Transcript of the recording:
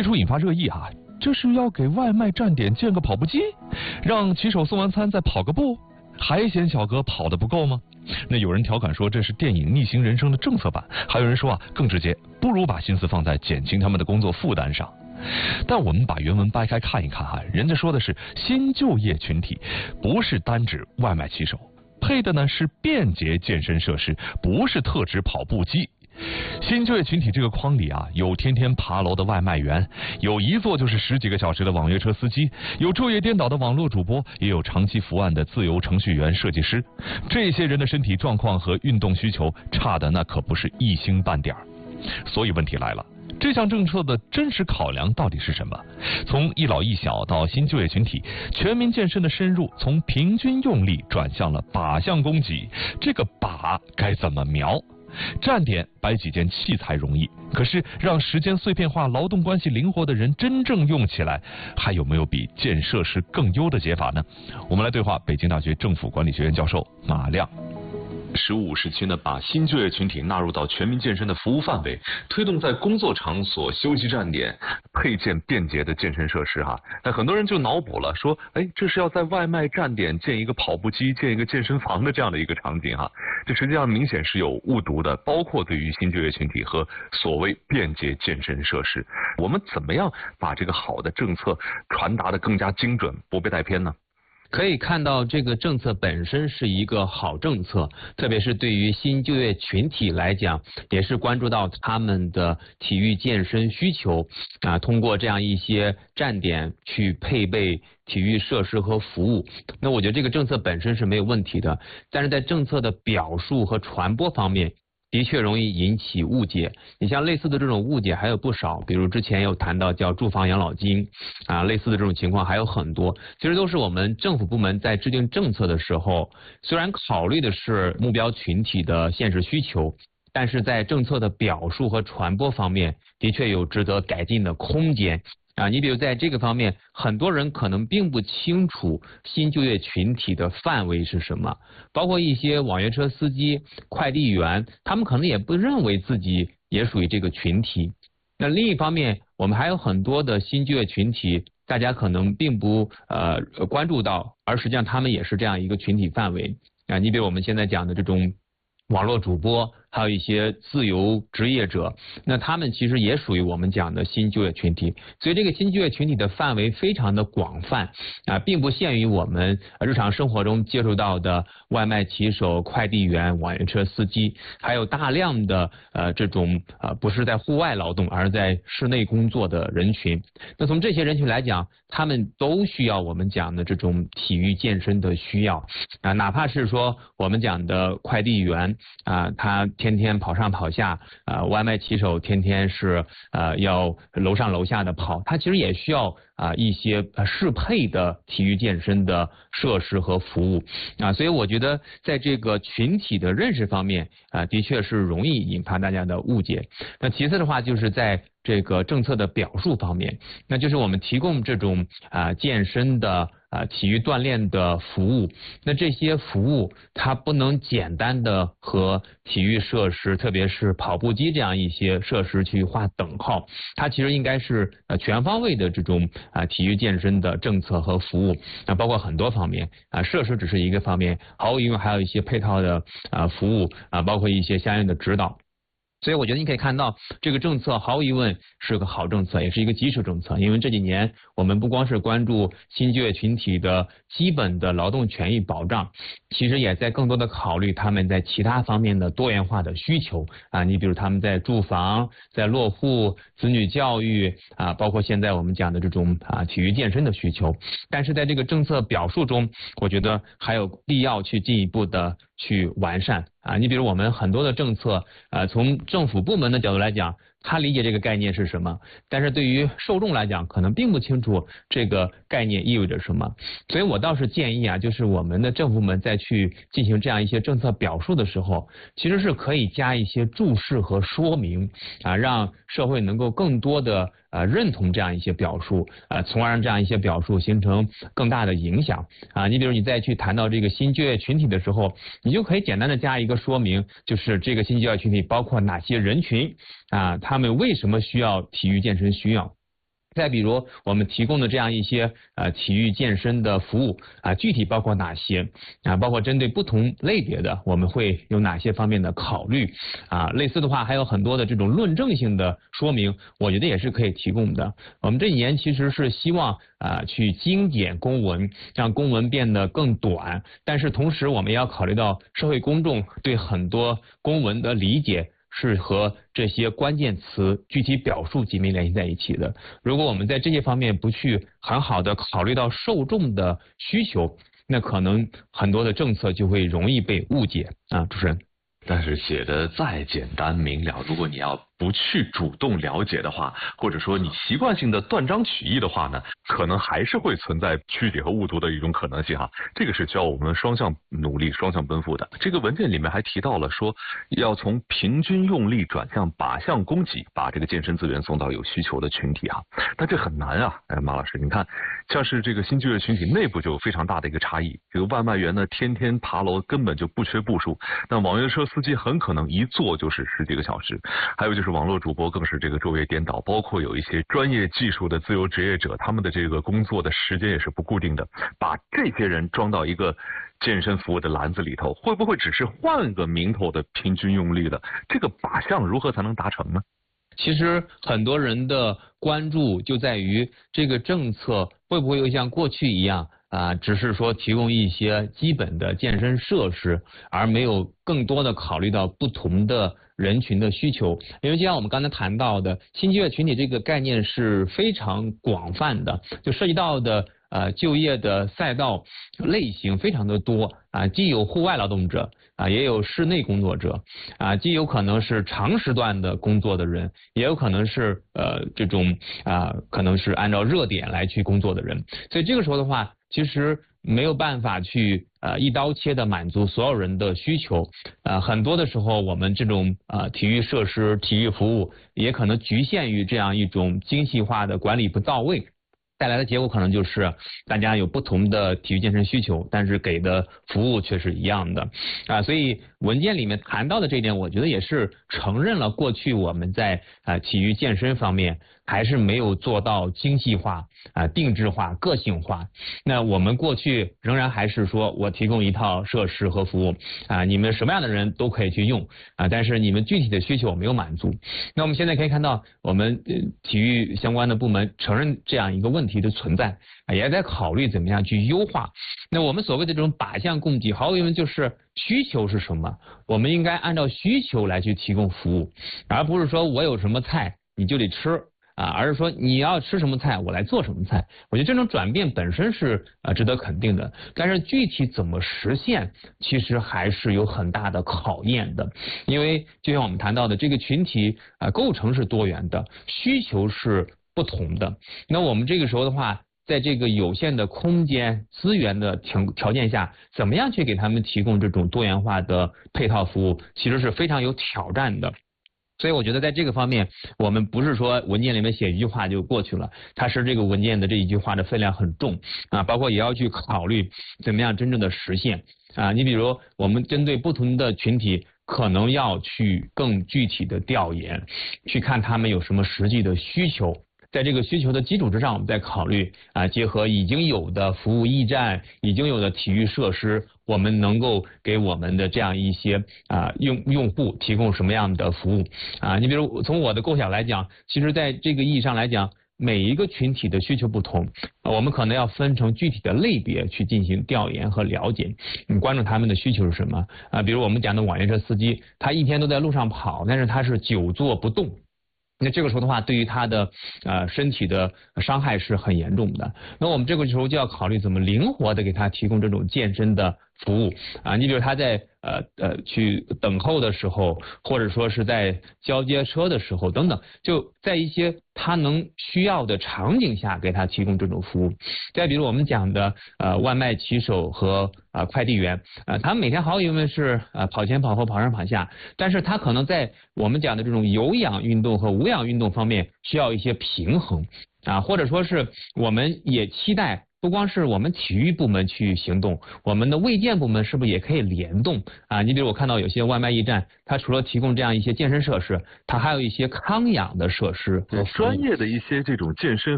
书引发热议啊，这是要给外卖站点建个跑步机，让骑手送完餐再跑个步，还嫌小哥跑得不够吗？那有人调侃说这是电影《逆行人生》的政策版，还有人说啊更直接，不如把心思放在减轻他们的工作负担上。但我们把原文掰开看一看哈，人家说的是新就业群体，不是单指外卖骑手，配的呢是便捷健身设施，不是特指跑步机。新就业群体这个框里啊，有天天爬楼的外卖员，有一坐就是10几个小时的网约车司机，有昼夜颠倒的网络主播，也有长期伏案的自由程序员、设计师。这些人的身体状况和运动需求差的那可不是一星半点儿。所以问题来了，这项政策的真实考量到底是什么？从一老一小到新就业群体，全民健身的深入从平均用力转向了靶向供给，这个靶该怎么瞄？站点摆几件器材容易，可是让时间碎片化、劳动关系灵活的人真正用起来，还有没有比建设施更优的解法呢？我们来对话北京大学政府管理学院教授马亮。15、17区呢，把新就业群体纳入到全民健身的服务范围，推动在工作场所、休息站点配建便捷的健身设施哈。那很多人就脑补了，说，这是要在外卖站点建一个跑步机、建一个健身房的这样的一个场景哈。这实际上明显是有误读的，包括对于新就业群体和所谓便捷健身设施，我们怎么样把这个好的政策传达的更加精准，不被带偏呢？ 可以看到，这个政策本身是一个好政策，特别是对于新就业群体来讲，也是关注到他们的体育健身需求啊，通过这样一些站点去配备体育设施和服务。那我觉得这个政策本身是没有问题的，但是在政策的表述和传播方面，的确容易引起误解。你像类似的这种误解还有不少，比如之前有谈到叫住房养老金啊，类似的这种情况还有很多。其实都是我们政府部门在制定政策的时候，虽然考虑的是目标群体的现实需求，但是在政策的表述和传播方面，的确有值得改进的空间。你比如在这个方面，很多人可能并不清楚新就业群体的范围是什么，包括一些网约车司机、快递员，他们可能也不认为自己也属于这个群体。那另一方面，我们还有很多的新就业群体，大家可能并不关注到，而实际上他们也是这样一个群体范围啊。你比如我们现在讲的这种网络主播，还有一些自由职业者，那他们其实也属于我们讲的新就业群体，所以这个新就业群体的范围非常的广泛啊，并不限于我们日常生活中接触到的外卖骑手、快递员、网约车司机，还有大量的这种不是在户外劳动，而是在室内工作的人群。那从这些人群来讲，他们都需要我们讲的这种体育健身的需要啊，哪怕是说我们讲的快递员啊，他天天跑上跑下，外卖骑手天天是要楼上楼下的跑，他其实也需要一些适配的体育健身的设施和服务啊，所以我觉得在这个群体的认识方面的确是容易引发大家的误解。那其次的话，就是在这个政策的表述方面，那就是我们提供这种健身的体育锻炼的服务，那这些服务它不能简单的和体育设施，特别是跑步机这样一些设施去划等号，它其实应该是全方位的这种体育健身的政策和服务，那包括很多方面设施只是一个方面，毫无疑问还有一些配套的服务包括一些相应的指导。所以我觉得你可以看到，这个政策毫无疑问是个好政策，也是一个基础政策。因为这几年我们不光是关注新就业群体的基本的劳动权益保障，其实也在更多的考虑他们在其他方面的多元化的需求你比如他们在住房、在落户、子女教育包括现在我们讲的这种体育健身的需求。但是在这个政策表述中，我觉得还有必要去进一步的去完善你比如我们很多的政策从政府部门的角度来讲，他理解这个概念是什么，但是对于受众来讲可能并不清楚这个概念意味着什么。所以我倒是建议就是我们的政府部门在去进行这样一些政策表述的时候，其实是可以加一些注释和说明让社会能够更多的认同这样一些表述从而让这样一些表述形成更大的影响你比如你再去谈到这个新就业群体的时候，你就可以简单的加一个说明，就是这个新就业群体包括哪些人群他们为什么需要体育健身需要再比如我们提供的这样一些体育健身的服务具体包括哪些包括针对不同类别的我们会有哪些方面的考虑类似的话还有很多的这种论证性的说明，我觉得也是可以提供的。我们这几年其实是希望去精简公文，让公文变得更短，但是同时我们也要考虑到社会公众对很多公文的理解是和这些关键词具体表述紧密联系在一起的。如果我们在这些方面不去很好的考虑到受众的需求，那可能很多的政策就会容易被误解主持人。 但是写的再简单明了，如果你要不去主动了解的话，或者说你习惯性的断章取义的话呢，可能还是会存在曲解和误读的一种可能性哈。这个是需要我们双向努力、双向奔赴的。这个文件里面还提到了说，要从平均用力转向靶向供给，把这个健身资源送到有需求的群体哈。但这很难啊，马老师，你看，像是这个新就业群体内部就有非常大的一个差异。这个外卖员呢，天天爬楼，根本就不缺步数；那网约车司机很可能一坐就是10几个小时，还有就是网络主播更是这个昼夜颠倒，包括有一些专业技术的自由职业者，他们的这个工作的时间也是不固定的。把这些人装到一个健身服务的篮子里头，会不会只是换个名头的平均用力的这个靶向如何才能达成呢？ 其实很多人的关注就在于这个政策会不会又像过去一样只是说提供一些基本的健身设施，而没有更多的考虑到不同的人群的需求。因为就像我们刚才谈到的，新就业群体这个概念是非常广泛的，就涉及到的就业的赛道类型非常的多既有户外劳动者也有室内工作者既有可能是长时段的工作的人，也有可能是这种可能是按照热点来去工作的人。所以这个时候的话，其实没有办法去一刀切的满足所有人的需求很多的时候我们这种体育设施、体育服务也可能局限于这样一种精细化的管理不到位，带来的结果可能就是大家有不同的体育健身需求，但是给的服务却是一样的所以文件里面谈到的这一点，我觉得也是承认了过去我们在体育健身方面还是没有做到精细化定制化、个性化。那我们过去仍然还是说我提供一套设施和服务你们什么样的人都可以去用但是你们具体的需求没有满足。那我们现在可以看到，我们体育相关的部门承认这样一个问题的存在也在考虑怎么样去优化。那我们所谓的这种靶向供给，毫无疑问就是需求是什么，我们应该按照需求来去提供服务，而不是说我有什么菜你就得吃而是说你要吃什么菜我来做什么菜。我觉得这种转变本身是值得肯定的，但是具体怎么实现其实还是有很大的考验的。因为就像我们谈到的，这个群体构成是多元的，需求是不同的。那我们这个时候的话，在这个有限的空间资源的条件下，怎么样去给他们提供这种多元化的配套服务，其实是非常有挑战的。所以我觉得在这个方面，我们不是说文件里面写一句话就过去了，它是这个文件的这一句话的分量很重包括也要去考虑怎么样真正的实现你比如我们针对不同的群体，可能要去更具体的调研，去看他们有什么实际的需求。在这个需求的基础之上，我们再考虑结合已经有的服务驿站、已经有的体育设施，我们能够给我们的这样一些用户提供什么样的服务你比如从我的构想来讲，其实在这个意义上来讲，每一个群体的需求不同我们可能要分成具体的类别去进行调研和了解，关注他们的需求是什么比如我们讲的网约车司机，他一天都在路上跑，但是他是久坐不动，那这个时候的话，对于他的身体的伤害是很严重的。那我们这个时候就要考虑怎么灵活的给他提供这种健身的服务你比如他在去等候的时候，或者说是在交接车的时候等等，就在一些他能需要的场景下给他提供这种服务。再比如我们讲的外卖骑手和快递员他们每天毫无疑问是跑前跑后跑上跑下，但是他可能在我们讲的这种有氧运动和无氧运动方面需要一些平衡或者说是我们也期待不光是我们体育部门去行动，我们的卫健部门是不是也可以联动你比如我看到有些外卖驿站，它除了提供这样一些健身设施，它还有一些康养的设施和专业的一些这种健身